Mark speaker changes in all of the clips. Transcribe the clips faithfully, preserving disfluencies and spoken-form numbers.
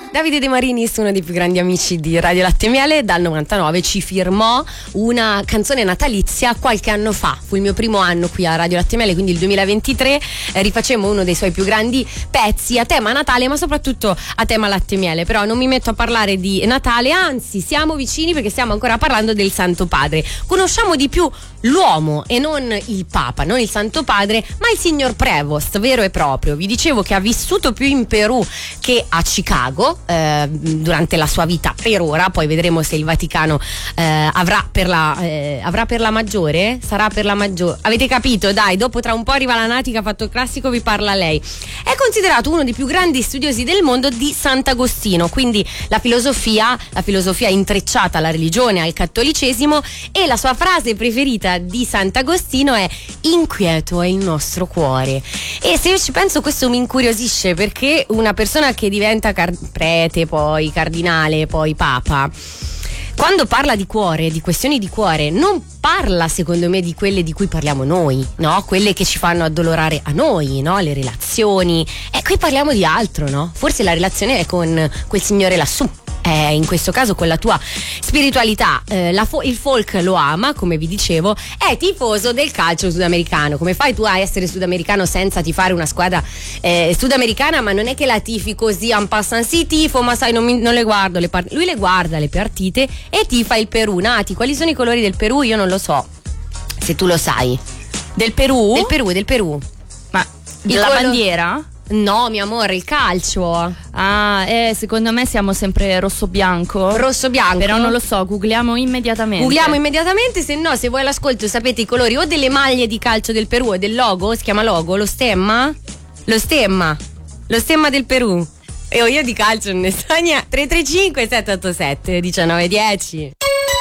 Speaker 1: Davide De Marinis, uno dei più grandi amici di Radio Latte e Miele, dal novantanove ci firmò una canzone natalizia qualche anno fa. Fu il mio primo anno qui a Radio Latte e Miele, quindi il duemilaventitré. Eh, rifacemmo uno dei suoi più grandi pezzi a tema Natale, ma soprattutto a tema latte e miele. Però non mi metto a parlare di Natale, anzi siamo vicini perché stiamo ancora parlando del Santo Padre. Conosciamo di più l'uomo e non il Papa, non il Santo Padre, ma il signor Prevost, vero e proprio. Vi dicevo che ha vissuto più in Perù che a Chicago eh, durante la sua vita per ora, poi vedremo se il Vaticano eh, avrà per la eh, avrà per la maggiore, sarà per la maggiore. Avete capito? Dai, dopo tra un po' arriva la Nati che ha fatto il classico, vi parla lei. È considerato uno dei più grandi studiosi del mondo di Sant'Agostino, quindi la filosofia, la filosofia intrecciata alla religione, al cattolicesimo, e la sua frase preferita di Sant'Agostino è: inquieto è il nostro cuore. E se io ci penso, questo mi incuriosisce, perché una persona che diventa car- prete, poi cardinale, poi papa, quando parla di cuore, di questioni di cuore, non parla secondo me di quelle di cui parliamo noi, no? Quelle che ci fanno addolorare a noi, no? Le relazioni. E qui parliamo di altro, no? Forse la relazione è con quel signore lassù. Eh, in questo caso con la tua spiritualità. Eh, la fo- il folk lo ama, come vi dicevo, è tifoso del calcio sudamericano. Come fai tu a essere sudamericano senza tifare una squadra eh, sudamericana? Ma non è che la tifi così en passant, sì tifo, ma sai non, mi, non le guardo le part- lui le guarda le partite e tifa il Perù. Nati, quali sono i colori del Perù? Io non lo so, se tu lo sai.
Speaker 2: Del Perù?
Speaker 1: Del Perù, del Perù.
Speaker 2: Ma
Speaker 1: Il
Speaker 2: la
Speaker 1: collo-
Speaker 2: bandiera?
Speaker 1: No, mio amore, il calcio.
Speaker 2: Ah, eh, secondo me siamo sempre rosso-bianco.
Speaker 1: Rosso-bianco.
Speaker 2: Però non lo so, googliamo immediatamente.
Speaker 1: Googliamo immediatamente, se no, se voi all'ascolto sapete i colori o delle maglie di calcio del Perù o del logo, si chiama logo, lo stemma? Lo stemma. Lo stemma del Perù. E io di calcio non ne so niente. tre tre cinque sette otto sette diciannove dieci.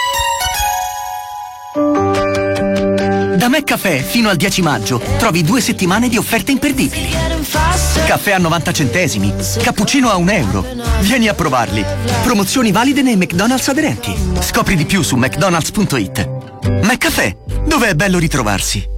Speaker 3: Da McCaffè fino al dieci maggio trovi due settimane di offerte imperdibili. Caffè a novanta centesimi, cappuccino a un euro. Vieni a provarli. Promozioni valide nei McDonald's aderenti. Scopri di più su mcdonalds punto it. McCaffè, dove è bello ritrovarsi.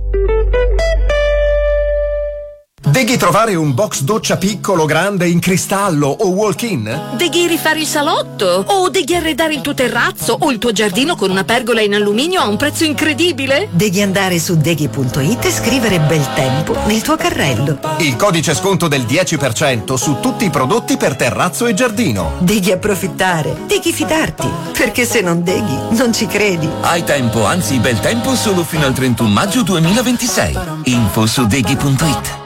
Speaker 4: Devi trovare un box doccia piccolo, grande, in cristallo o walk-in?
Speaker 5: Devi rifare il salotto? O devi arredare il tuo terrazzo o il tuo giardino con una pergola in alluminio a un prezzo incredibile?
Speaker 6: Devi andare su deghi punto it e scrivere bel tempo nel tuo carrello.
Speaker 4: Il codice sconto del dieci per cento su tutti i prodotti per terrazzo e giardino.
Speaker 6: Devi approfittare, devi fidarti, perché se non deghi non ci credi.
Speaker 7: Hai tempo, anzi bel tempo, solo fino al trentuno maggio duemilaventisei. Info su deghi punto it.